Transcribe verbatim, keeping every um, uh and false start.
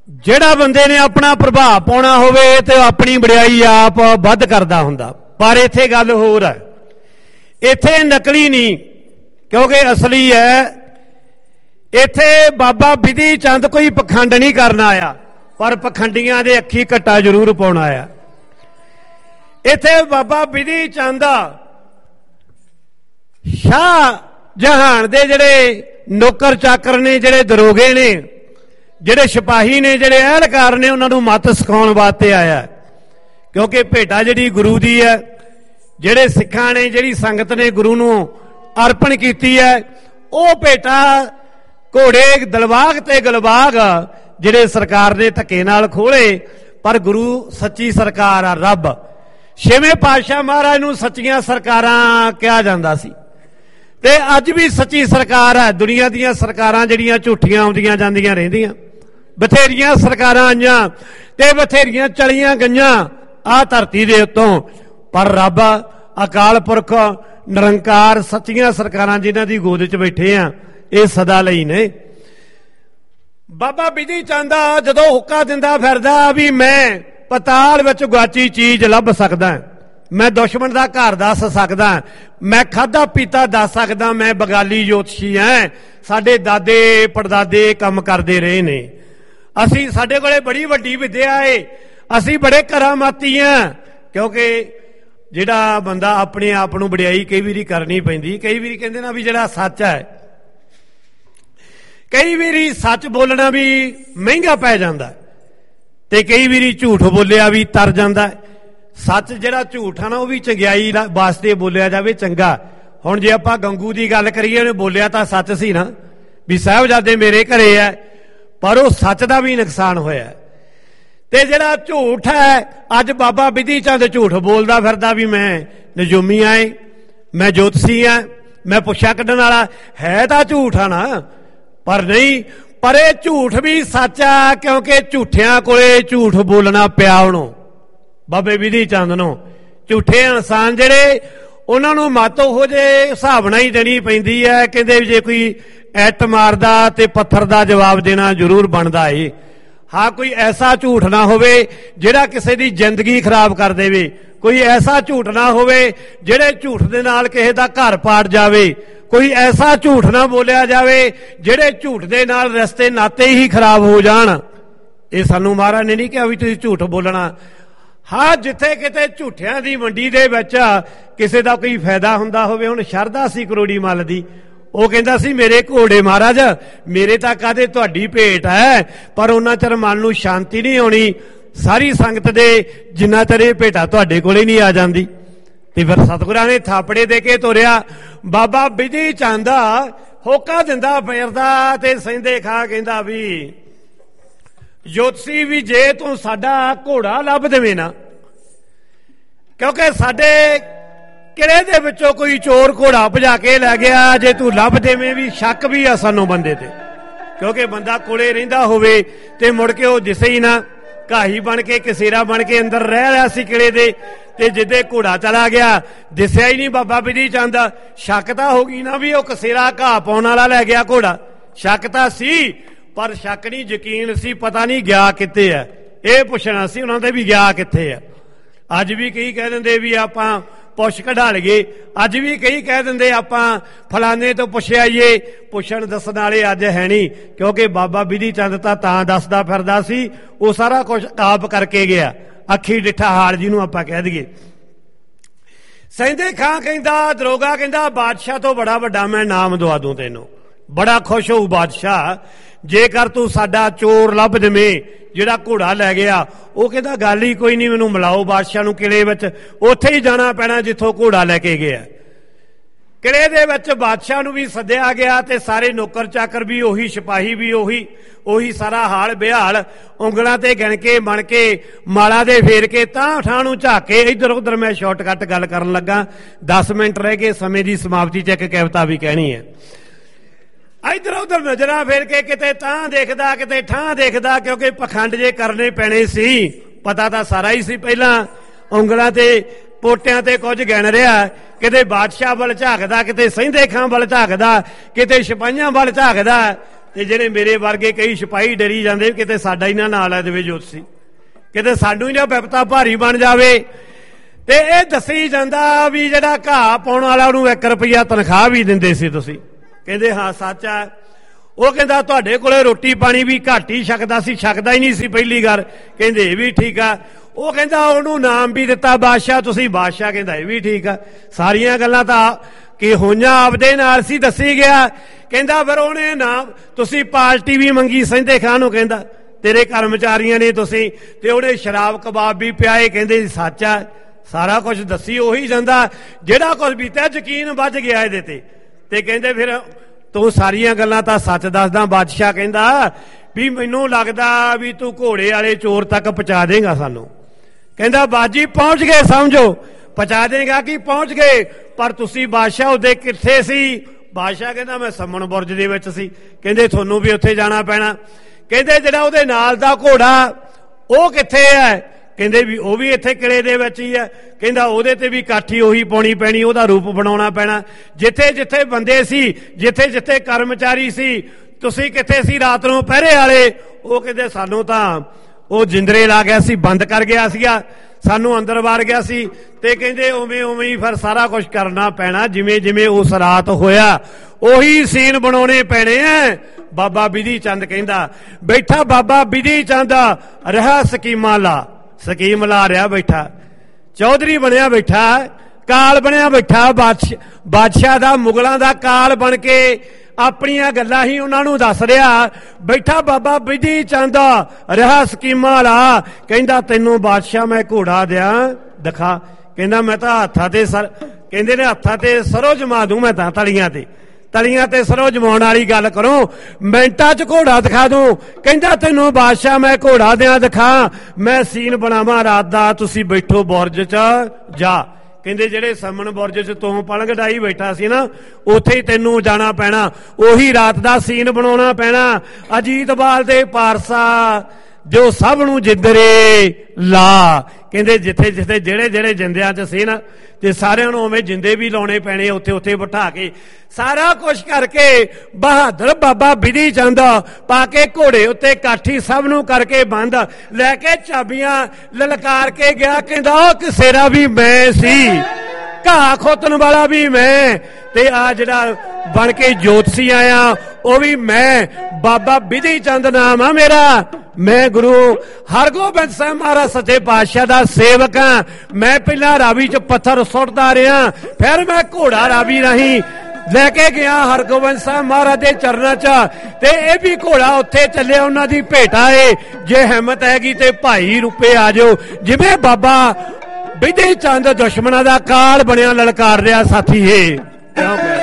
ਜਿਹੜਾ ਬੰਦੇ ਨੇ ਆਪਣਾ ਪ੍ਰਭਾਵ ਪਾਉਣਾ ਹੋਵੇ ਤੇ ਆਪਣੀ ਵਡਿਆਈ ਆਪ ਵੱਧ ਕਰਦਾ ਹੁੰਦਾ। ਪਰ ਇੱਥੇ ਗੱਲ ਹੋਰ ਹੈ, ਇੱਥੇ ਨਕਲੀ ਨਹੀਂ ਕਿਉਂਕਿ ਅਸਲੀ ਹੈ। ਇੱਥੇ ਬਾਬਾ ਬਿਧੀ ਚੰਦ ਕੋਈ ਪਖੰਡ ਨਹੀਂ ਕਰਨ ਆਇਆ, ਪਰ ਪਖੰਡੀਆਂ ਦੇ ਅੱਖੀ ਘੱਟਾ ਜ਼ਰੂਰ ਪਾਉਣਾ ਆਇਆ। ਇੱਥੇ ਬਾਬਾ ਬਿਧੀ ਚੰਦ ਸ਼ਾਹ ਜਹਾਨ ਦੇ ਜਿਹੜੇ ਨੌਕਰ ਚਾਕਰ ਨੇ, ਜਿਹੜੇ ਦਰੋਗੇ ਨੇ, ਜਿਹੜੇ ਸਿਪਾਹੀ ਨੇ, ਜਿਹੜੇ ਅਹਿਲਕਾਰ ਨੇ, ਉਹਨਾਂ ਨੂੰ ਮੱਤ ਸਿਖਾਉਣ ਵਾਸਤੇ ਆਇਆ। ਕਿਉਂਕਿ ਭੇਟਾ ਜਿਹੜੀ ਗੁਰੂ ਦੀ ਹੈ, ਜਿਹੜੇ ਸਿੱਖਾਂ ਨੇ, ਜਿਹੜੀ ਸੰਗਤ ਨੇ ਗੁਰੂ ਨੂੰ ਅਰਪਣ ਕੀਤੀ ਹੈ, ਉਹ ਭੇਟਾ ਘੋੜੇ ਦਲਵਾਗ ਤੇ ਗਲਬਾਗ ਜਿਹੜੇ ਸਰਕਾਰ ਨੇ ਧੱਕੇ ਨਾਲ ਖੋਲੇ, ਪਰ ਗੁਰੂ ਸੱਚੀ ਸਰਕਾਰ ਆ, ਰੱਬ। ਛੇਵੇਂ ਪਾਤਸ਼ਾਹ ਮਹਾਰਾਜ ਨੂੰ ਸੱਚੀਆਂ ਸਰਕਾਰਾਂ ਕਿਹਾ ਜਾਂਦਾ ਸੀ, ਤੇ ਅੱਜ ਵੀ ਸੱਚੀ ਸਰਕਾਰ ਹੈ। ਦੁਨੀਆ ਦੀਆਂ ਸਰਕਾਰਾਂ ਜਿਹੜੀਆਂ ਝੂਠੀਆਂ ਆਉਂਦੀਆਂ ਜਾਂਦੀਆਂ ਰਹਿੰਦੀਆਂ, ਬਥੇਰੀਆਂ ਸਰਕਾਰਾਂ ਆਈਆਂ ਤੇ ਬਥੇਰੀਆਂ ਚਲੀਆਂ ਗਈਆਂ ਆਹ ਧਰਤੀ ਦੇ ਉੱਤੋਂ, ਪਰ ਰੱਬ ਅਕਾਲ ਪੁਰਖ ਨਿਰੰਕਾਰ ਸੱਚੀਆਂ ਸਰਕਾਰਾਂ ਜਿਨ੍ਹਾਂ ਦੀ ਗੋਦ 'ਚ ਬੈਠੇ ਆ, ਇਹ ਸਦਾ ਲਈ ਨੇ। ਬਾਬਾ ਬਿਧੀ ਚੰਦ ਜਦੋਂ ਹੁੱਕਾ ਦਿੰਦਾ ਫਿਰਦਾ ਵੀ ਮੈਂ ਪਤਾਲ ਵਿੱਚ ਗੁਆਚੀ ਚੀਜ਼ ਲੱਭ ਸਕਦਾ, ਮੈਂ ਦੁਸ਼ਮਣ ਦਾ ਘਰ ਦੱਸ ਸਕਦਾ, ਮੈਂ ਖਾਧਾ ਪੀਤਾ ਦੱਸ ਸਕਦਾ, ਮੈਂ ਬਗਾਲੀ ਜੋਤਸ਼ੀ ਐ, ਸਾਡੇ ਦਾਦੇ ਪੜਦਾਦੇ ਕੰਮ ਕਰਦੇ ਰਹੇ ਨੇ, ਅਸੀਂ ਸਾਡੇ ਕੋਲੇ ਬੜੀ ਵੱਡੀ ਵਿਦਿਆ ਏ, ਅਸੀਂ ਬੜੇ ਕਰਾਮਾਤੀ ਆ। ਕਿਉਂਕਿ ਜਿਹੜਾ ਬੰਦਾ ਆਪਣੇ ਆਪ ਨੂੰ ਵਡਿਆਈ ਕਈ ਵਾਰੀ ਕਰਨੀ ਪੈਂਦੀ, ਕਈ ਵਾਰੀ ਕਹਿੰਦੇ ਨਾ ਵੀ ਜਿਹੜਾ ਸੱਚ ਹੈ, ਕਈ ਵਾਰੀ ਸੱਚ ਬੋਲਣਾ ਵੀ ਮਹਿੰਗਾ ਪੈ ਜਾਂਦਾ, ਤੇ ਕਈ ਵਾਰੀ ਝੂਠ ਬੋਲਿਆ ਵੀ ਤਰ ਜਾਂਦਾ। ਸੱਚ ਜਿਹੜਾ ਝੂਠ ਆ ਨਾ, ਉਹ ਵੀ ਚੰਗਿਆਈ ਵਾਸਤੇ ਬੋਲਿਆ ਜਾਵੇ ਚੰਗਾ। ਹੁਣ ਜੇ ਆਪਾਂ ਗੰਗੂ ਦੀ ਗੱਲ ਕਰੀਏ, ਉਹਨੇ ਬੋਲਿਆ ਤਾਂ ਸੱਚ ਸੀ ਨਾ ਵੀ ਸਾਹਿਬਜ਼ਾਦੇ ਮੇਰੇ ਘਰੇ ਆ, ਪਰ ਉਹ ਸੱਚ ਦਾ ਵੀ ਨੁਕਸਾਨ ਹੋਇਆ। ਤੇ ਜਿਹੜਾ ਝੂਠ ਹੈ, ਅੱਜ ਬਾਬਾ ਬਿਧੀ ਚੰਦ ਝੂਠ ਬੋਲਦਾ ਫਿਰਦਾ ਵੀ ਮੈਂ ਨਜੂਮੀ ਆਏ, ਮੈਂ ਜੋਤਸ਼ੀ ਆ, ਮੈਂ ਪੁੱਛਾ ਕੱਢਣ ਵਾਲਾ, ਹੈ ਤਾਂ ਝੂਠ ਆ ਨਾ, ਪਰ ਨਹੀਂ। ਪਰ ਇਹ ਝੂਠ ਵੀ ਸੱਚ ਆ, ਕਿਉਂਕਿ ਝੂਠਿਆਂ ਕੋਲੇ ਝੂਠ ਬੋਲਣਾ ਪਿਆ ਉਹਨੂੰ, ਬਾਬੇ ਬਿਧੀ ਚੰਦ ਨੂੰ। ਝੂਠੇ ਇਨਸਾਨ ਜਿਹੜੇ, ਉਹਨਾਂ ਨੂੰ ਮੱਤ ਉਹੋ ਜਿਹੇ ਹਿਸਾਬ ਨਾਲ ਹੀ ਦੇਣੀ ਪੈਂਦੀ ਹੈ। ਕਹਿੰਦੇ ਜੇ ਕੋਈ ਐਟ ਮਾਰਦਾ ਤੇ ਪੱਥਰ ਦਾ ਜਵਾਬ ਦੇਣਾ ਜ਼ਰੂਰ ਬਣਦਾ ਏ। ਹਾਂ, ਕੋਈ ਐਸਾ ਝੂਠ ਨਾ ਹੋਵੇ ਜਿਹੜਾ ਕਿਸੇ ਦੀ ਜ਼ਿੰਦਗੀ ਖਰਾਬ ਕਰ ਦੇਵੇ, ਕੋਈ ਐਸਾ ਝੂਠ ਨਾ ਹੋਵੇ ਜਿਹੜੇ ਝੂਠ ਦੇ ਨਾਲ ਕਿਸੇ ਦਾ ਘਰ ਪਾੜ ਜਾਵੇ, ਕੋਈ ਐਸਾ ਝੂਠ ਨਾ ਬੋਲਿਆ ਜਾਵੇ ਜਿਹੜੇ ਝੂਠ ਦੇ ਨਾਲ ਰਿਸ਼ਤੇ ਨਾਤੇ ਹੀ ਖਰਾਬ ਹੋ ਜਾਣ। ਇਹ ਸਾਨੂੰ ਮਹਾਰਾਜ ਨੇ ਨਹੀਂ ਕਿਹਾ ਵੀ ਤੁਸੀਂ ਝੂਠ ਬੋਲਣਾ। ਹਾਂ, ਜਿੱਥੇ ਕਿਤੇ ਝੂਠਿਆਂ ਦੀ ਮੰਡੀ ਦੇ ਵਿੱਚ ਕਿਸੇ ਦਾ ਕੋਈ ਫਾਇਦਾ ਹੁੰਦਾ ਹੋਵੇ, ਹੁਣ ਸ਼ਰਧਾ ਸੀ ਕਰੋੜੀ ਮੱਲ ਦੀ, ਉਹ ਕਹਿੰਦਾ ਸੀ ਮੇਰੇ ਘੋੜੇ ਮਹਾਰਾਜ ਮੇਰੇ ਤਾਂ ਕਾਹਦੇ ਤੁਹਾਡੀ ਭੇਟ ਹੈ, ਪਰ ਉਹਨਾਂ ਚਿਰ ਮਨ ਨੂੰ ਸ਼ਾਂਤੀ ਨਹੀਂ ਆਉਣੀ ਸਾਰੀ ਸੰਗਤ ਦੇ ਜਿੰਨਾ ਚਿਰ ਇਹ ਭੇਟਾ ਤੁਹਾਡੇ ਕੋਲੇ ਨਹੀਂ ਆ ਜਾਂਦੀ। ਤੇ ਫਿਰ ਸਤਿਗੁਰਾਂ ਨੇ ਥਾਪੜੇ ਦੇ ਕੇ ਤੋਰਿਆ। ਬਾਬਾ ਬਿਧੀ ਚੰਦ ਹੋਕਾ ਦਿੰਦਾ ਫਿਰਦਾ ਤੇ ਸਹਿੰਦੇ ਖਾ ਕਹਿੰਦਾ ਵੀ ਜੋਤਸ਼ੀ ਵੀ ਜੇ ਤੂੰ ਸਾਡਾ ਘੋੜਾ ਲੱਭ ਦੇਵੇਂ ਨਾ, ਕਿਉਂਕਿ ਸਾਡੇ ਕਿਲੇ ਦੇ ਵਿੱਚੋਂ ਕੋਈ ਚੋਰ ਘੋੜਾ ਭਜਾ ਕੇ ਲੈ ਗਿਆ, ਜੇ ਤੂੰ ਲੱਭ ਦੇਵੇਂ ਵੀ ਸ਼ੱਕ ਵੀ ਆ ਸਾਨੂੰ ਬੰਦੇ ਤੇ, ਕਿਉਂਕਿ ਬੰਦਾ ਕੋਲੇ ਰਹਿੰਦਾ ਹੋਵੇ ਤੇ ਮੁੜ ਕੇ ਉਹ ਦਿਸੇ ਹੀ ਨਾ, ਘਾਹੀ ਬਣ ਕੇ ਕਸੇਰਾ ਬਣ ਕੇ ਅੰਦਰ ਰਹਿ ਰਿਹਾ ਸੀ ਕਿਲੇ ਦੇ, ਤੇ ਜਿੱਦੇ ਘੋੜਾ ਚਲਾ ਗਿਆ ਦਿਸਿਆ ਹੀ ਨਹੀਂ ਬਾਬਾ ਬਿਧੀ ਚੰਦ। ਸ਼ੱਕ ਤਾਂ ਹੋ ਗਈ ਨਾ ਵੀ ਉਹ ਕਸੇਰਾ ਘਾਹ ਪਾਉਣ ਵਾਲਾ ਲੈ ਗਿਆ ਘੋੜਾ, ਸ਼ੱਕ ਤਾਂ ਸੀ, ਪਰ ਸ਼ੱਕ ਨਹੀਂ ਯਕੀਨ ਸੀ, ਪਤਾ ਨਹੀਂ ਗਿਆ ਕਿੱਥੇ ਆ। ਇਹ ਪੁੱਛਣਾ ਸੀ ਉਹਨਾਂ ਦੇ ਵੀ ਗਿਆ ਕਿੱਥੇ ਆ। ਅੱਜ ਵੀ ਕਈ ਕਹਿ ਦਿੰਦੇ ਵੀ ਆਪਾਂ ਪੁੱਛ ਕਢਾ ਲਈਏ, ਅੱਜ ਵੀ ਕਈ ਕਹਿ ਦਿੰਦੇ ਆਪਾਂ ਫਲਾਣੇ ਤੋਂ ਪੁੱਛਿਆ ਆਈਏ, ਪੁੱਛਣ ਦੱਸਣ ਵਾਲੇ ਅੱਜ ਹੈ ਨਹੀਂ, ਕਿਉਂਕਿ ਬਾਬਾ ਬਿਧੀ ਚੰਦ ਤਾਂ ਤਾਂ ਦੱਸਦਾ ਫਿਰਦਾ ਸੀ, ਉਹ ਸਾਰਾ ਕੁਝ ਆਪ ਕਰਕੇ ਗਿਆ। ਅੱਖੀ ਡਿੱਠਾ ਹਾਲ ਜਿਹਨੂੰ ਆਪਾਂ ਕਹਿ ਦਈਏ। ਸਹਿੰਦੇ ਖਾਂ ਕਹਿੰਦਾ, ਦਰੋਗਾ ਕਹਿੰਦਾ ਬਾਦਸ਼ਾਹ ਤੋਂ ਬੜਾ ਵੱਡਾ ਮੈਂ ਨਾਮ ਦਵਾ ਦੂੰ ਤੈਨੂੰ, ਬੜਾ ਖੁਸ਼ ਹੋਊ ਬਾਦਸ਼ਾਹ ਜੇਕਰ ਤੂੰ ਸਾਡਾ ਚੋਰ ਲੱਭ ਦੇਵੇਂ ਜਿਹੜਾ ਘੋੜਾ ਲੈ ਗਿਆ। ਉਹ ਕਹਿੰਦਾ ਗੱਲ ਹੀ ਕੋਈ ਨਹੀਂ, ਮੈਨੂੰ ਮਿਲਾਓ ਬਾਦਸ਼ਾਹ ਨੂੰ ਕਿਲੇ ਵਿੱਚ, ਉੱਥੇ ਹੀ ਜਾਣਾ ਪੈਣਾ ਜਿੱਥੋਂ ਘੋੜਾ ਲੈ ਕੇ ਗਿਆ। ਕਿਲੇ ਦੇ ਵਿੱਚ ਬਾਦਸ਼ਾਹ ਨੂੰ ਵੀ ਸੱਦਿਆ ਗਿਆ ਤੇ ਸਾਰੇ ਨੌਕਰ ਚਾਕਰ ਵੀ ਉਹੀ, ਸਿਪਾਹੀ ਵੀ ਉਹੀ, ਉਹੀ ਸਾਰਾ ਹਾਲ ਬਿਹਾਲ, ਉਂਗਲਾਂ ਤੇ ਗਿਣ ਕੇ ਬਣ ਕੇ ਮਾਲਾ ਦੇ ਫੇਰ ਕੇ ਤਾਂ ਠਾਂ ਨੂੰ ਝਾਕ ਕੇ ਇੱਧਰ ਉੱਧਰ। ਮੈਂ ਸ਼ਾਰਟਕੱਟ ਗੱਲ ਕਰਨ ਲੱਗਾ, ਦਸ ਮਿੰਟ ਰਹਿ ਗਏ ਸਮੇਂ ਦੀ ਸਮਾਪਤੀ 'ਚ ਇੱਕ ਕਵਿਤਾ ਵੀ ਕਹਿਣੀ ਹੈ। ਇੱਧਰ ਉੱਧਰ ਨਜ਼ਰਾਂ ਫੇਰ ਕੇ ਕਿਤੇ ਤਾਂ ਦੇਖਦਾ ਕਿਤੇ ਠਾਂ ਦੇਖਦਾ, ਕਿਉਂਕਿ ਪਖੰਡ ਜੇ ਕਰਨੇ ਪੈਣੇ ਸੀ, ਪਤਾ ਤਾਂ ਸਾਰਾ ਹੀ ਸੀ ਪਹਿਲਾਂ। ਉਂਗਲਾਂ ਤੇ ਪੋਟਿਆਂ ਤੇ ਕੁਝ ਗਿਣ ਰਿਹਾ, ਕਿਤੇ ਬਾਦਸ਼ਾਹ ਵੱਲ ਝਾਕਦਾ, ਕਿਤੇ ਸਹਿੰਦੇ ਖਾਂ ਵੱਲ ਝਾਕਦਾ, ਕਿਤੇ ਸਿਪਾਹੀਆਂ ਵੱਲ ਝਾਕਦਾ, ਤੇ ਜਿਹੜੇ ਮੇਰੇ ਵਰਗੇ ਕਈ ਸਿਪਾਹੀ ਡਰੀ ਜਾਂਦੇ ਕਿਤੇ ਸਾਡਾ ਹੀ ਨਾ ਨਾਂ ਲੈ ਦੇਵੇ ਜੋਤਸੀ, ਕਿਤੇ ਸਾਨੂੰ ਹੀ ਨਾ ਬਿਪਤਾ ਭਾਰੀ ਬਣ ਜਾਵੇ। ਤੇ ਇਹ ਦੱਸੀ ਜਾਂਦਾ ਵੀ ਜਿਹੜਾ ਘਾਹ ਪਾਉਣ ਵਾਲਾ ਉਹਨੂੰ ਇੱਕ ਰੁਪਈਆ ਤਨਖਾਹ ਵੀ ਦਿੰਦੇ ਸੀ ਤੁਸੀਂ। ਕਹਿੰਦੇ ਹਾਂ ਸੱਚ ਆ। ਉਹ ਕਹਿੰਦਾ ਤੁਹਾਡੇ ਕੋਲੇ ਰੋਟੀ ਪਾਣੀ ਵੀ ਘੱਟ ਹੀ ਛਕਦਾ ਸੀ, ਛਕਦਾ ਹੀ ਨਹੀਂ ਸੀ ਪਹਿਲੀ ਗੱਲ। ਕਹਿੰਦੇ ਇਹ ਵੀ ਠੀਕ ਆ। ਉਹ ਕਹਿੰਦਾ ਉਹਨੂੰ ਨਾਮ ਵੀ ਦਿੱਤਾ ਬਾਦਸ਼ਾਹ, ਤੁਸੀਂ ਬਾਦਸ਼ਾਹ। ਕਹਿੰਦਾ ਇਹ ਵੀ ਠੀਕ ਆ। ਸਾਰੀਆਂ ਗੱਲਾਂ ਤਾਂ ਕਿ ਹੋਈਆਂ ਆਪਦੇ ਨਾਲ ਸੀ, ਦੱਸੀ ਗਿਆ। ਕਹਿੰਦਾ ਫਿਰ ਉਹਨੇ ਨਾਮ, ਤੁਸੀਂ ਪਾਰਟੀ ਵੀ ਮੰਗੀ ਸਹਿੰਦੇ ਖਾਨ ਨੂੰ, ਕਹਿੰਦਾ ਤੇਰੇ ਕਰਮਚਾਰੀਆਂ ਨੇ ਤੁਸੀਂ, ਤੇ ਉਹਨੇ ਸ਼ਰਾਬ ਕਬਾਬ ਵੀ ਪਿਆਏ। ਕਹਿੰਦੇ ਸੱਚ ਆ, ਸਾਰਾ ਕੁਝ ਦੱਸੀ ਉਹੀ ਜਾਂਦਾ ਜਿਹੜਾ ਕੁਝ ਬੀਤਿਆ, ਯਕੀਨ ਵੱਜ ਗਿਆ ਇਹਦੇ ਤੇ। ਤੇ ਕਹਿੰਦੇ ਫਿਰ ਤੂੰ ਸਾਰੀਆਂ ਗੱਲਾਂ ਤਾਂ ਸੱਚ ਦੱਸਦਾ। ਬਾਦਸ਼ਾਹ ਕਹਿੰਦਾ ਵੀ ਮੈਨੂੰ ਲੱਗਦਾ ਵੀ ਤੂੰ ਘੋੜੇ ਵਾਲੇ ਚੋਰ ਤੱਕ ਪਹੁੰਚਾ ਦੇਗਾ ਸਾਨੂੰ। ਕਹਿੰਦਾ ਬਾਜੀ ਪਹੁੰਚ ਗਏ, ਸਮਝੋ ਪਹੁੰਚਾ ਦੇਗਾ ਕਿ ਪਹੁੰਚ ਗਏ। ਪਰ ਤੁਸੀਂ ਬਾਦਸ਼ਾਹ ਉਹਦੇ ਕਿੱਥੇ ਸੀ? ਬਾਦਸ਼ਾਹ ਕਹਿੰਦਾ ਮੈਂ ਸੰਮਣ ਬੁਰਜ ਦੇ ਵਿੱਚ ਸੀ। ਕਹਿੰਦੇ ਤੁਹਾਨੂੰ ਵੀ ਉੱਥੇ ਜਾਣਾ ਪੈਣਾ। ਕਹਿੰਦੇ ਜਿਹੜਾ ਉਹਦੇ ਨਾਲ ਦਾ ਘੋੜਾ ਉਹ ਕਿੱਥੇ ਹੈ? ਕਹਿੰਦੇ ਵੀ ਉਹ ਵੀ ਇੱਥੇ ਕਿਲੇ ਦੇ ਵਿੱਚ ਹੀ ਹੈ। ਕਹਿੰਦਾ ਉਹਦੇ ਤੇ ਵੀ ਕਾਠੀ ਉਹੀ ਪਾਉਣੀ ਪੈਣੀ, ਉਹਦਾ ਰੂਪ ਬਣਾਉਣਾ ਪੈਣਾ। ਜਿੱਥੇ ਜਿੱਥੇ ਬੰਦੇ ਸੀ, ਜਿੱਥੇ ਜਿੱਥੇ ਕਰਮਚਾਰੀ ਸੀ, ਤੁਸੀਂ ਕਿੱਥੇ ਸੀ ਰਾਤ ਨੂੰ ਪਹਿਰੇ ਵਾਲੇ? ਉਹ ਕਹਿੰਦੇ ਸਾਨੂੰ ਤਾਂ ਉਹ ਜਿੰਦਰੇ ਲਾ ਗਿਆ ਸੀ, ਬੰਦ ਕਰ ਗਿਆ ਸੀਗਾ, ਸਾਨੂੰ ਅੰਦਰ ਵਾੜ ਗਿਆ ਸੀ। ਤੇ ਕਹਿੰਦੇ ਉਵੇਂ ਉਵੇਂ ਹੀ ਫਿਰ ਸਾਰਾ ਕੁਝ ਕਰਨਾ ਪੈਣਾ, ਜਿਵੇਂ ਜਿਵੇਂ ਉਸ ਰਾਤ ਹੋਇਆ ਉਹੀ ਸੀਨ ਬਣਾਉਣੇ ਪੈਣੇ ਐ। ਬਾਬਾ ਬਿਧੀ ਚੰਦ ਕਹਿੰਦਾ ਬੈਠਾ, ਬਾਬਾ ਬਿਧੀ ਚੰਦ ਰਿਹਾ ਸਕੀਮਾਂ ਲਾ, ਸਕੀਮ ਲਾ ਰਿਹਾ ਬੈਠਾ, ਚੌਧਰੀ ਬਣਿਆ ਬੈਠਾ, ਕਾਲ ਬਣਿਆ ਬੈਠਾ, ਬਾਦਸ਼ਾਹ ਬਾਦਸ਼ਾਹ ਦਾ ਮੁਗਲਾਂ ਦਾ ਕਾਲ ਬਣ ਕੇ ਆਪਣੀਆਂ ਗੱਲਾਂ ਹੀ ਉਹਨਾਂ ਨੂੰ ਦੱਸ ਰਿਹਾ ਬੈਠਾ। ਬਾਬਾ ਬਿਧੀ ਚੰਦ ਰਿਹਾ ਸਕੀਮਾਂ ਲਾ। ਕਹਿੰਦਾ ਤੈਨੂੰ ਬਾਦਸ਼ਾਹ ਮੈਂ ਘੋੜਾ ਦਿਆਂ ਦਿਖਾ। ਕਹਿੰਦਾ ਮੈਂ ਤਾਂ ਹੱਥਾਂ ਤੇ ਸਰ, ਕਹਿੰਦੇ ਨੇ ਹੱਥਾਂ ਤੇ ਸਰੋਂ ਜਮਾ ਦੂੰ ਮੈਂ ਤਾਂ, ਤਲੀਆਂ ਤੇ ਤਲੀਆਂ ਤੇ ਸਰੋਂ ਜਮਾਉਣ ਵਾਲੀ ਗੱਲ ਕਰੋ, ਮਿੰਟਾਂ 'ਚ ਘੋੜਾ ਦਿਖਾ ਦੂੰ। ਕਹਿੰਦਾ ਤੈਨੂੰ ਬਾਦਸ਼ਾਹ ਮੈਂ ਘੋੜਾ ਦਿਆਂ ਦਿਖਾ, ਮੈਂ ਸੀਨ ਬਣਾਵਾਂ ਰਾਤ ਦਾ, ਤੁਸੀਂ ਬੈਠੋ ਬੁਰਜ 'ਚ ਜਾ। ਕਹਿੰਦੇ ਜਿਹੜੇ ਸੰਮਣ ਬੁਰਜ 'ਚ ਤੂੰ ਪਲੰਘ ਡਾਈ ਬੈਠਾ ਸੀ ਨਾ, ਉੱਥੇ ਹੀ ਤੈਨੂੰ ਜਾਣਾ ਪੈਣਾ, ਉਹੀ ਰਾਤ ਦਾ ਸੀਨ ਬਣਾਉਣਾ ਪੈਣਾ। ਅਜੀਤਵਾਲ ਦੇ ਪਾਰਸਾ ਜੋ ਸਭ ਨੂੰ ਜਿੰਦਰੇ ਲਾ। ਕਹਿੰਦੇ ਜਿੱਥੇ ਜਿੱਥੇ ਜਿਹੜੇ ਜਿਹੜੇ ਜਿੰਦਿਆਂ 'ਚ ਸੀ ਨਾ, ਤੇ ਸਾਰਿਆਂ ਨੂੰ ਉਵੇਂ ਜਿੰਦੇ ਵੀ ਲਾਉਣੇ ਪੈਣੇ, ਉੱਥੇ ਉੱਥੇ ਬਿਠਾ ਕੇ ਸਾਰਾ ਕੁਛ ਕਰਕੇ ਬਹਾਦਰ ਬਾਬਾ ਬਿਧੀ ਚੰਦ ਪਾ ਕੇ ਘੋੜੇ ਉੱਤੇ ਕਾਠੀ ਸਭ ਨੂੰ ਕਰਕੇ ਬੰਦ, ਲੈ ਕੇ ਚਾਬੀਆਂ ਲਲਕਾਰ ਕੇ ਗਿਆ। ਕਹਿੰਦਾ ਉਹ ਕਸੇਰਾ ਵੀ ਮੈਂ ਸੀ, ਘਾਹ ਖੋਤਣ ਵਾਲਾ ਵੀ ਮੈਂ, ਤੇ ਆ ਜਿਹੜਾ ਬਣ ਕੇ ਜੋਤਸੀ ਆਇਆ ਉਹ ਵੀ ਮੈਂ। ਬਾਬਾ ਬਿਧੀ ਚੰਦ ਨਾਮ ਆ ਮੇਰਾ, ਮੈਂ ਗੁਰੂ ਹਰਗੋਬਿੰਦ ਸਾਹਿਬ ਮਹਾਰਾਜ ਸੱਚੇ ਪਾਤਸ਼ਾਹ ਦਾ ਸੇਵਕ ਹਾਂ। ਮੈਂ ਪਹਿਲਾਂ ਰਾਵੀ 'ਚ ਪੱਥਰ ਸੁੱਟਦਾ ਰਿਹਾ, ਫਿਰ ਮੈਂ ਘੋੜਾ ਰਾਵੀ ਰਾਹੀਂ ਲੈ ਕੇ ਗਿਆ ਹਰਗੋਬਿੰਦ ਸਾਹਿਬ ਮਹਾਰਾਜ ਦੇ ਚਰਨਾਂ 'ਚ, ਤੇ ਇਹ ਵੀ ਘੋੜਾ ਉੱਥੇ ਚੱਲਿਆ, ਉਹਨਾਂ ਦੀ ਭੇਟਾ ਏ। ਜੇ ਹਿੰਮਤ ਹੈਗੀ ਤੇ ਭਾਈ ਰੂਪੇ ਆ ਜਾਓ। ਜਿਵੇਂ ਬਾਬਾ ਬਿਧੀ ਚੰਦ ਦੁਸ਼ਮਣਾਂ ਦਾ ਕਾਲ ਬਣਿਆ ਲਲਕਾਰ ਰਿਹਾ ਸਾਥੀ ਏ।